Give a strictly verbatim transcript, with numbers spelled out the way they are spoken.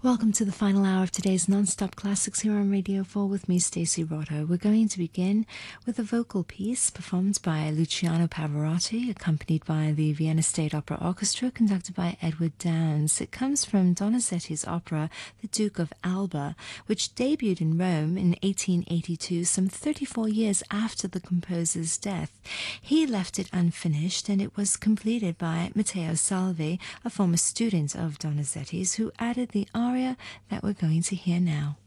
Welcome to the final hour of today's non-stop classics here on Radio four with me, Stacey Rotto. We're going to begin with a vocal piece performed by Luciano Pavarotti, accompanied by the Vienna State Opera Orchestra, conducted by Edward Downes. It comes from Donizetti's opera, The Duke of Alba, which debuted in Rome in eighteen eighty-two, some thirty-four years after the composer's death. He left it unfinished, and it was completed by Matteo Salvi, a former student of Donizetti's, who added the aria that we're going to hear now.